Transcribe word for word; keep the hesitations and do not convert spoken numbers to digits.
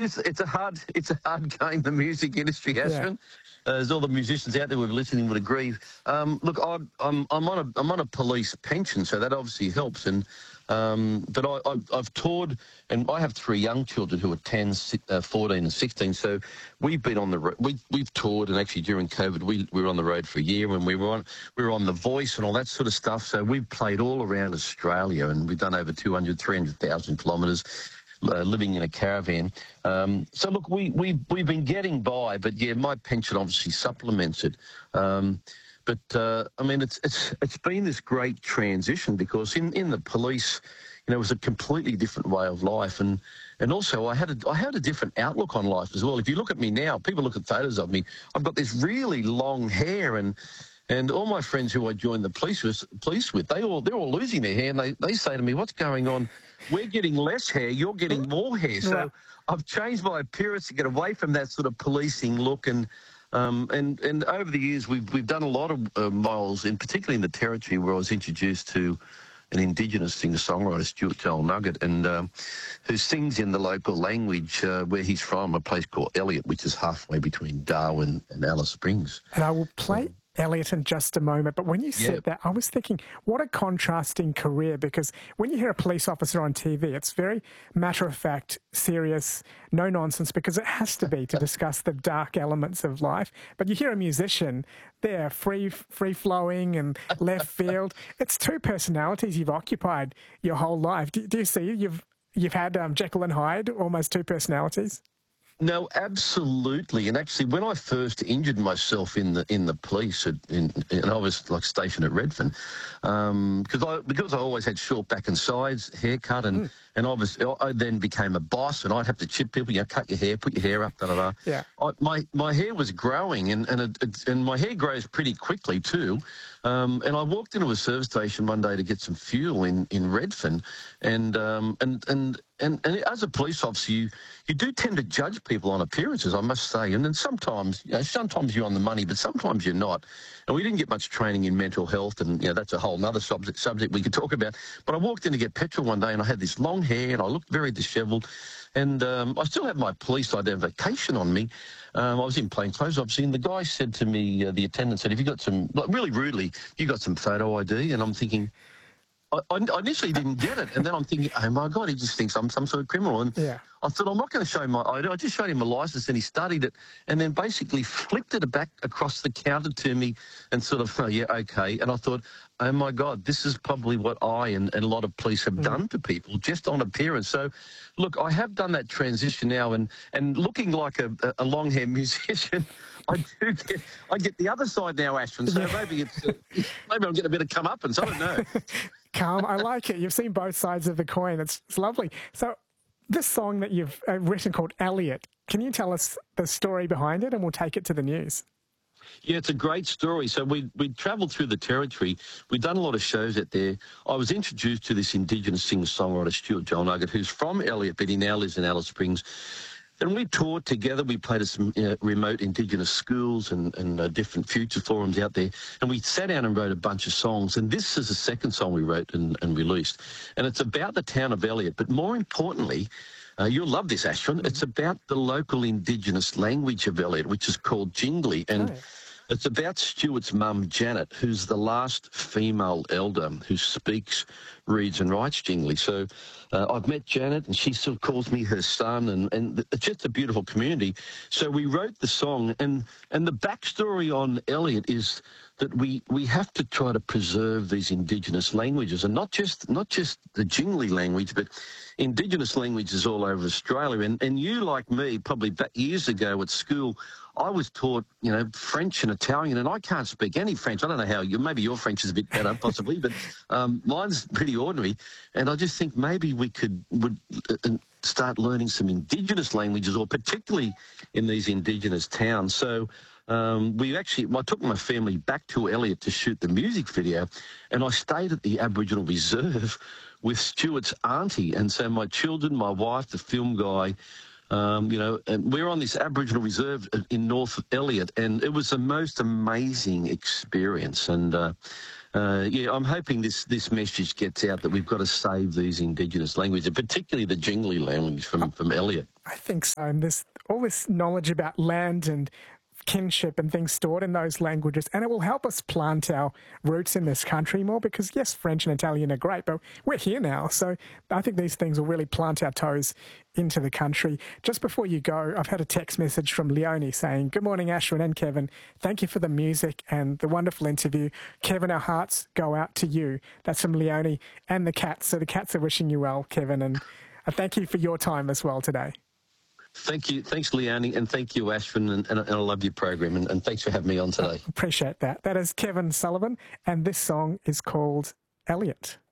it's, it's a hard it's a hard game, the music industry, Ashwin. Yeah. Uh, as all the musicians out there who are listening would agree. Um, look, I'm I'm I'm on a I'm on a police pension, so that obviously helps. And um, but I, I've, I've toured, and I have three young children who are ten, uh, fourteen, and sixteen. So we've been on the road. We we've toured, and actually during COVID, we, we were on the road for a year, and we were on we were on The Voice and all that sort of stuff. So we've played all around Australia, and we've done over two hundred, three hundred thousand kilometres. Uh, living in a caravan. Um, so, look, we, we, we've been getting by, but, yeah, my pension obviously supplements it. Um, but, uh, I mean, it's it's it's been this great transition because in, in the police, you know, it was a completely different way of life. And, and also I had, a, I had a different outlook on life as well. If you look at me now, people look at photos of me, I've got this really long hair and... And all my friends who I joined the police with, police with, they all they're all losing their hair, and they, they say to me, "What's going on? We're getting less hair, you're getting more hair." So Yeah. I've changed my appearance to get away from that sort of policing look, and um, and and over the years we've we've done a lot of uh, miles, in particularly in the Territory, where I was introduced to an Indigenous singer-songwriter, Stuart Joel Nugget, and um, who sings in the local language uh, where he's from, a place called Elliot, which is halfway between Darwin and Alice Springs. And I will play Elliot in just a moment, but when you said Yeah. that, I was thinking, what a contrasting career, because when you hear a police officer on T V, it's very matter-of-fact, serious, no-nonsense, because it has to be to discuss the dark elements of life. But you hear a musician, they're free, free-flowing and left field. It's two personalities you've occupied your whole life. Do, do you see you've, you've had um, Jekyll and Hyde, almost two personalities? No, absolutely. And actually, when I first injured myself in the in the police, at, in, and I was like stationed at Redfern, um, because I because I always had short back and sides haircut, and mm. and I was I then became a boss, and I'd have to chip people, you know, cut your hair, put your hair up, da da da. Yeah. I, my my hair was growing, and and it, it, and my hair grows pretty quickly too. Um, and I walked into a service station one day to get some fuel in in Redfern, and um, and and. And, and as a police officer, you, you do tend to judge people on appearances, I must say. And then sometimes, you know, sometimes you're on the money, but sometimes you're not. And we didn't get much training in mental health, and you know, that's a whole other subject, subject we could talk about. But I walked in to get petrol one day, and I had this long hair, and I looked very dishevelled. And um, I still have my police identification on me. Um, I was in plain clothes, obviously, and the guy said to me, uh, the attendant said, "Have you got some," like, really rudely, "you got some photo I D?" And I'm thinking... I, I initially didn't get it, and then I'm thinking, oh my God, he just thinks I'm some sort of criminal. And yeah. I thought, I'm not going to show him my I D. I just showed him a license, and he studied it, and then basically flipped it back across the counter to me and sort of, oh, yeah, okay. And I thought, oh my God, this is probably what I and, and a lot of police have mm. done to people, just on appearance. So, look, I have done that transition now, and, and looking like a, a long-haired musician, I do get, I get the other side now, Ashwin, so yeah. maybe it's, uh, maybe I'm getting a bit of comeuppance, I don't know. Calm, I like it. You've seen both sides of the coin. It's, it's lovely. So this song that you've uh, written called Elliot, can you tell us the story behind it, and we'll take it to the news? Yeah, it's a great story. So we we travelled through the Territory. We'd done a lot of shows out there. I was introduced to this Indigenous singer-songwriter, Stuart Joel Nugget, who's from Elliot, but he now lives in Alice Springs. And we toured together. We played at some you know, remote Indigenous schools and, and uh, different future forums out there. And we sat down and wrote a bunch of songs. And this is the second song we wrote and, and released. And it's about the town of Elliot. But more importantly, uh, you'll love this, Ashwin, mm-hmm. it's about the local Indigenous language of Elliot, which is called Jingli. And oh. It's about Stuart's mum, Janet, who's the last female elder who speaks, reads and writes Jingli. So uh, I've met Janet, and she still calls me her son, and, and it's just a beautiful community. So we wrote the song, and, and the backstory on Elliot is that we, we have to try to preserve these Indigenous languages, and not just not just the Jingli language, but Indigenous languages all over Australia. And, and you, like me, probably back years ago at school, I was taught, you know, French and Italian, and I can't speak any French. I don't know how you, maybe your French is a bit better, possibly, but um, mine's pretty ordinary. And I just think maybe we could would uh, start learning some Indigenous languages, or particularly in these Indigenous towns. So um, we actually, I took my family back to Elliot to shoot the music video, and I stayed at the Aboriginal Reserve with Stuart's auntie. And so my children, my wife, the film guy, Um, you know, and we're on this Aboriginal reserve in North Elliot, and it was the most amazing experience. And uh, uh, yeah, I'm hoping this, this message gets out that we've got to save these Indigenous languages, particularly the Jingli language from, from Elliot. I think so. And there's all this knowledge about land and kinship and things stored in those languages, and it will help us plant our roots in this country more because, yes, French and Italian are great, but we're here now. So I think these things will really plant our toes into the country. Just before you go, I've had a text message from Leonie saying, "Good morning, Ashwin and Kevin. Thank you for the music and the wonderful interview. Kevin, our hearts go out to you." That's from Leonie and the cats. So the cats are wishing you well, Kevin, and I thank you for your time as well today. Thank you. Thanks, Leonie, and thank you, Ashwin, and, and, and I love your program, and, and thanks for having me on today. I appreciate that. That is Kevin Sullivan, and this song is called Elliot.